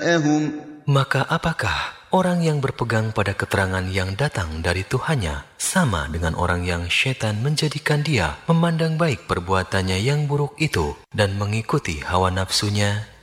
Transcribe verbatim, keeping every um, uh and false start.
Maka apakah orang yang berpegang pada keterangan yang datang dari Tuhannya sama dengan orang yang syaitan menjadikan dia memandang baik perbuatannya yang buruk itu dan mengikuti hawa nafsunya?